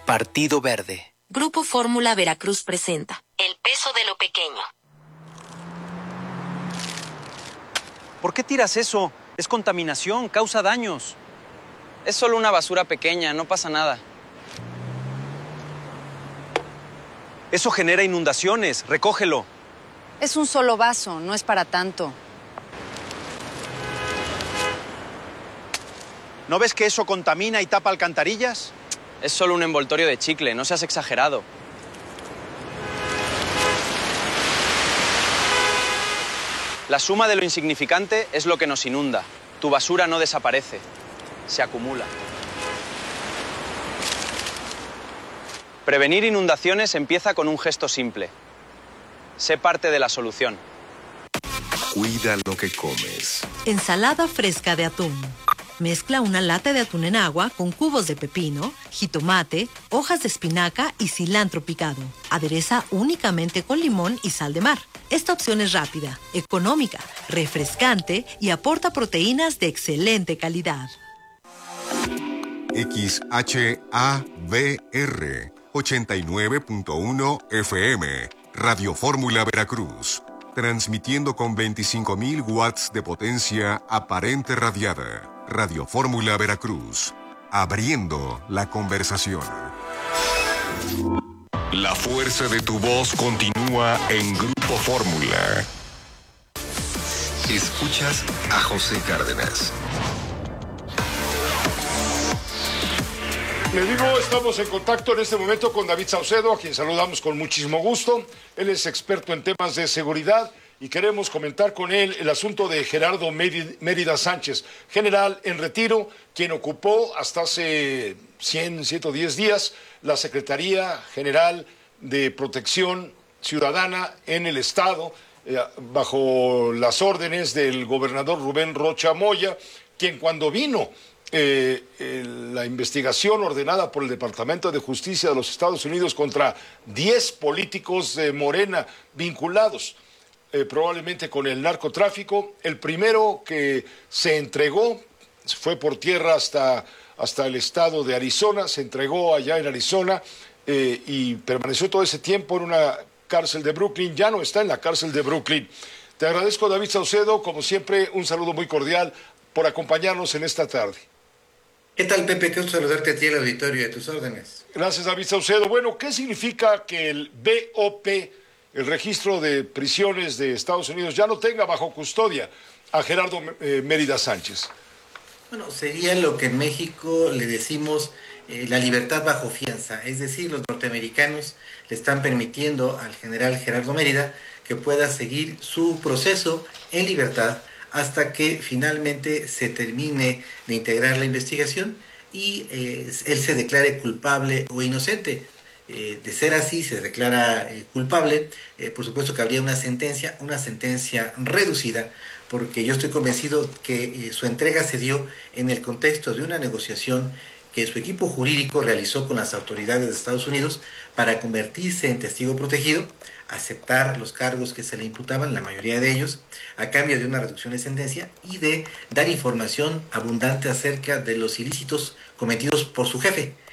Partido Verde. Grupo Fórmula Veracruz presenta El peso de lo pequeño. ¿Por qué tiras eso? Es contaminación, causa daños. Es solo una basura pequeña, no pasa nada. Eso genera inundaciones, recógelo. Es un solo vaso, no es para tanto. ¿No ves que eso contamina y tapa alcantarillas? Es solo un envoltorio de chicle, no seas exagerado. La suma de lo insignificante es lo que nos inunda. Tu basura no desaparece, se acumula. Prevenir inundaciones empieza con un gesto simple. Sé parte de la solución. Cuida lo que comes. Ensalada fresca de atún. Mezcla una lata de atún en agua con cubos de pepino, jitomate, hojas de espinaca y cilantro picado. Adereza únicamente con limón y sal de mar. Esta opción es rápida, económica, refrescante y aporta proteínas de excelente calidad. XHABR 89.1 FM, Radio Fórmula Veracruz. Transmitiendo con 25.000 watts de potencia aparente radiada. Radio Fórmula Veracruz, abriendo la conversación. La fuerza de tu voz continúa en Grupo Fórmula. Escuchas a José Cárdenas. Le digo, estamos en contacto en este momento con David Saucedo, a quien saludamos con muchísimo gusto. Él es experto en temas de seguridad y queremos comentar con él el asunto de Gerardo Mérida Sánchez, general en retiro, quien ocupó hasta hace 110 días la Secretaría General de Protección Ciudadana en el Estado, bajo las órdenes del gobernador Rubén Rocha Moya, quien cuando vino la investigación ordenada por el Departamento de Justicia de los Estados Unidos contra 10 políticos de Morena vinculados probablemente con el narcotráfico. El primero que se entregó fue por tierra hasta el estado de Arizona, se entregó allá en Arizona y permaneció todo ese tiempo en una cárcel de Brooklyn. Ya no está en la cárcel de Brooklyn. Te agradezco, David Saucedo, como siempre, un saludo muy cordial por acompañarnos en esta tarde. ¿Qué tal, Pepe? Qué gusto saludarte a ti, al auditorio, de tus órdenes. Gracias, David Saucedo. Bueno, ¿qué significa que el BOP, el registro de prisiones de Estados Unidos, ya no tenga bajo custodia a Gerardo Mérida Sánchez? Bueno, sería lo que en México le decimos la libertad bajo fianza, es decir, los norteamericanos le están permitiendo al general Gerardo Mérida que pueda seguir su proceso en libertad hasta que finalmente se termine de integrar la investigación y él se declare culpable o inocente. De ser así, se declara culpable, por supuesto que habría una sentencia reducida, porque yo estoy convencido que su entrega se dio en el contexto de una negociación que su equipo jurídico realizó con las autoridades de Estados Unidos para convertirse en testigo protegido, aceptar los cargos que se le imputaban, la mayoría de ellos, a cambio de una reducción de sentencia y de dar información abundante acerca de los ilícitos cometidos por su jefe,